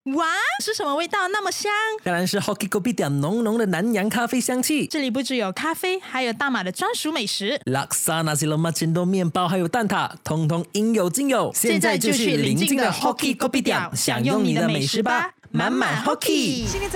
哇，是什么味道那么香？ 当然是 Hoki Kopi Tiam 浓浓的南洋咖啡香气。 这里不只有咖啡，还有大马的专属美食。 Laksa Nasi Lemak Cendol 面包还有蛋挞，通通应有尽有。 现在就去邻近的 Hoki Kopi Tiam 享用你的美食吧，满满 Hoki。